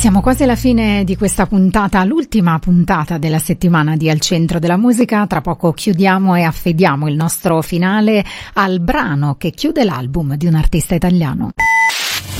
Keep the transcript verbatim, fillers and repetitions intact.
Siamo quasi alla fine di questa puntata, l'ultima puntata della settimana di Al Centro della Musica. Tra poco chiudiamo e affediamo il nostro finale al brano che chiude l'album di un artista italiano.